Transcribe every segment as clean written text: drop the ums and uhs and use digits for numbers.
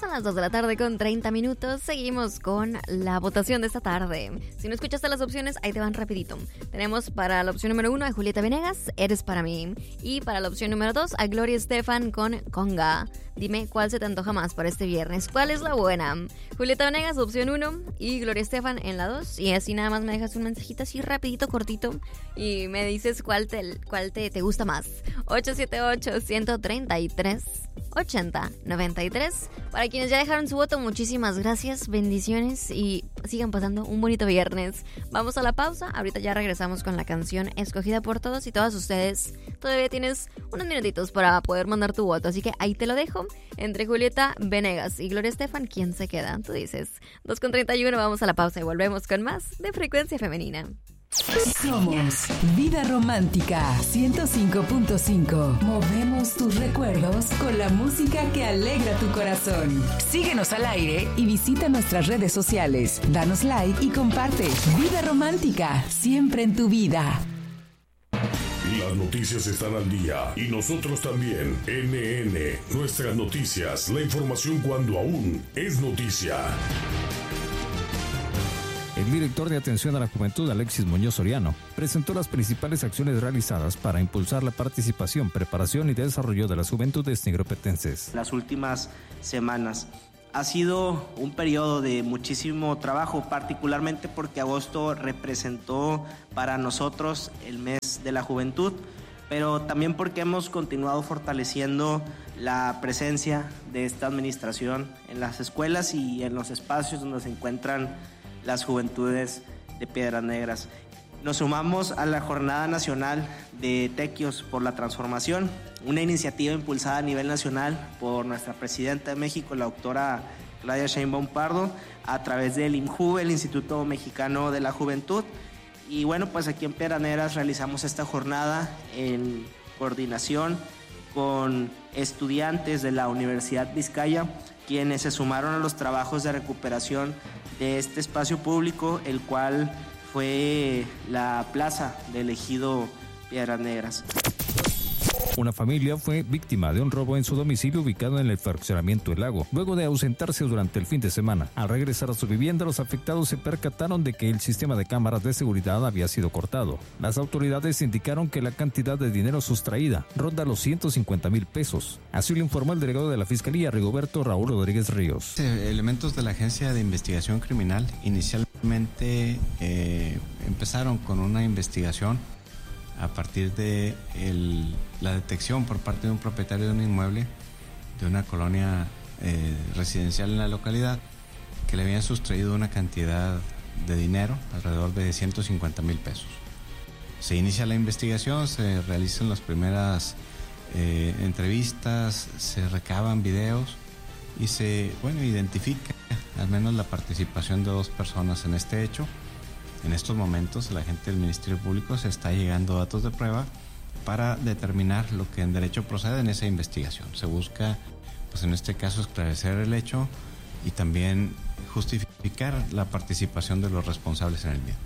Son las 2 de la tarde con 30 minutos. Seguimos con la votación de esta tarde. Si no escuchaste las opciones, ahí te van rapidito. Tenemos para la opción número 1 a Julieta Venegas, Eres para mí. Y para la opción número 2 a Gloria Estefan con Conga. Dime cuál se te antoja más para este viernes. ¿Cuál es la buena? Julieta Venegas, opción 1, y Gloria Estefan en la 2. Y así nada más me dejas un mensajito así rapidito, cortito, y me dices cuál te gusta más. 878-133-8093. Para quienes ya dejaron su voto, muchísimas gracias, bendiciones y sigan pasando un bonito viernes. Vamos a la pausa, ahorita ya regresamos con la canción escogida por todos y todas ustedes. Todavía tienes unos minutitos para poder mandar tu voto, así que ahí te lo dejo. Entre Julieta Venegas y Gloria Estefan, ¿quién se queda? Tú dices. 2:31, vamos a la pausa y volvemos con más de Frecuencia Femenina. Somos Vida Romántica 105.5. Movemos tus recuerdos con la música que alegra tu corazón. Síguenos al aire y visita nuestras redes sociales. Danos like y comparte. Vida Romántica, siempre en tu vida. Las noticias están al día y nosotros también. NN, nuestras noticias, la información cuando aún es noticia. El director de Atención a la Juventud, Alexis Muñoz Soriano, presentó las principales acciones realizadas para impulsar la participación, preparación y desarrollo de las juventudes negropetenses. Las últimas semanas ha sido un periodo de muchísimo trabajo, particularmente porque agosto representó para nosotros el mes de la juventud, pero también porque hemos continuado fortaleciendo la presencia de esta administración en las escuelas y en los espacios donde se encuentran las juventudes de Piedras Negras. Nos sumamos a la Jornada Nacional de Tequios por la Transformación, una iniciativa impulsada a nivel nacional por nuestra presidenta de México, la doctora Claudia Sheinbaum Pardo, a través del IMJUVE, el Instituto Mexicano de la Juventud. Y bueno, pues aquí en Piedras Negras realizamos esta jornada en coordinación con estudiantes de la Universidad Vizcaya, quienes se sumaron a los trabajos de recuperación de este espacio público, el cual fue la plaza del ejido Piedras Negras. Una familia fue víctima de un robo en su domicilio ubicado en el fraccionamiento El Lago, luego de ausentarse durante el fin de semana. Al regresar a su vivienda, los afectados se percataron de que el sistema de cámaras de seguridad había sido cortado. Las autoridades indicaron que la cantidad de dinero sustraída ronda los 150,000 pesos. Así lo informó el delegado de la Fiscalía, Rigoberto Raúl Rodríguez Ríos. Elementos de la Agencia de Investigación Criminal inicialmente empezaron con una investigación a partir de la detección por parte de un propietario de un inmueble de una colonia residencial en la localidad, que le habían sustraído una cantidad de dinero, alrededor de 150,000 pesos. Se inicia la investigación, se realizan las primeras entrevistas, se recaban videos y se identifica al menos la participación de 2 personas en este hecho. En estos momentos, la gente del Ministerio Público se está llegando datos de prueba para determinar lo que en derecho procede en esa investigación. Se busca, pues en este caso, esclarecer el hecho y también justificar la participación de los responsables en el mismo.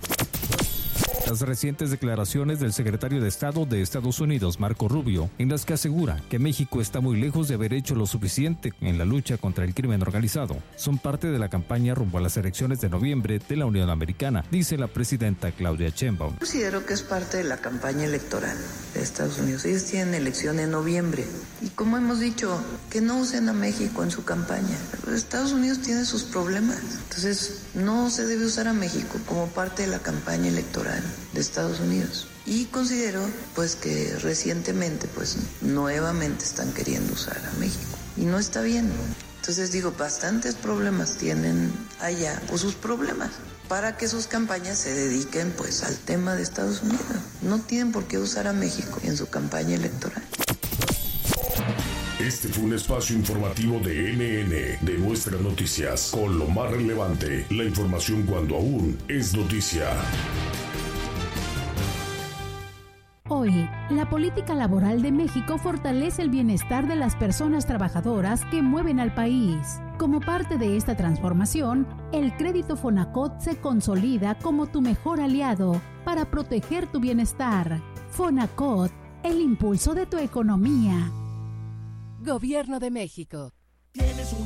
Las recientes declaraciones del secretario de Estado de Estados Unidos, Marco Rubio, en las que asegura que México está muy lejos de haber hecho lo suficiente en la lucha contra el crimen organizado, son parte de la campaña rumbo a las elecciones de noviembre de la Unión Americana, dice la presidenta Claudia Sheinbaum. Considero que es parte de la campaña electoral de Estados Unidos. Ellos tienen elección en noviembre. Y como hemos dicho, que no usen a México en su campaña. Estados Unidos tiene sus problemas. Entonces, no se debe usar a México como parte de la campaña electoral de Estados Unidos. Y considero pues que recientemente pues nuevamente están queriendo usar a México y no está bien. Entonces digo, bastantes problemas tienen allá o sus problemas para que sus campañas se dediquen pues al tema de Estados Unidos. No tienen por qué usar a México en su campaña electoral. Este fue un espacio informativo de NN, de Nuestras Noticias, con lo más relevante, la información cuando aún es noticia. Hoy, la política laboral de México fortalece el bienestar de las personas trabajadoras que mueven al país. Como parte de esta transformación, el crédito Fonacot se consolida como tu mejor aliado para proteger tu bienestar. Fonacot, el impulso de tu economía. Gobierno de México. Tienes un